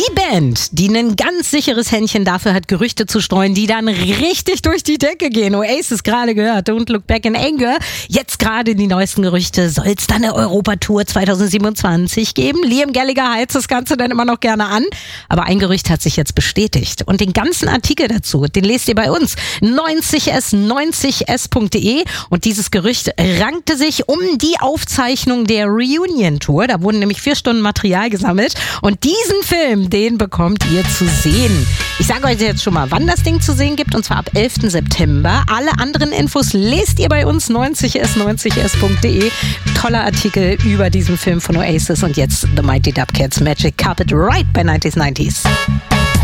Die Band, die ein ganz sicheres Händchen dafür hat, Gerüchte zu streuen, die dann richtig durch die Decke gehen. Oasis gerade gehört, Don't Look Back in Anger. Jetzt gerade die neuesten Gerüchte. Soll es da eine Europatour 2027 geben? Liam Gallagher heizt das Ganze dann immer noch gerne an. Aber ein Gerücht hat sich jetzt bestätigt. Und den ganzen Artikel dazu, den lest ihr bei uns. 90s90s.de. Und dieses Gerücht rankte sich um die Aufzeichnung der Reunion-Tour. Da wurden nämlich 4 Stunden Material gesammelt. Und diesen Film, den bekommt ihr zu sehen. Ich sage euch jetzt schon mal, wann das Ding zu sehen gibt, und zwar ab 11. September. Alle anderen Infos lest ihr bei uns 90s90s.de. Toller Artikel über diesen Film von Oasis und jetzt The Mighty Dubcats Magic Carpet Ride bei 90s90s.